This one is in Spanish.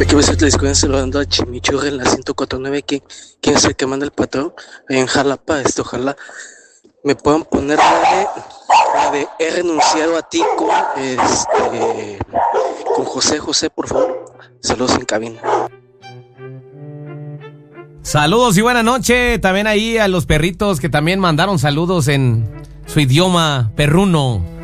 Aquí voy a estar discutiendo saludando a Chimichurri en la 104.9. ¿Quién es el que manda el patrón? Ahí en Jalapa. Ojalá me puedan poner la de he renunciado a ti con José, por favor. Saludos en cabina. Saludos y buena noche también ahí a los perritos que también mandaron saludos en su idioma perruno.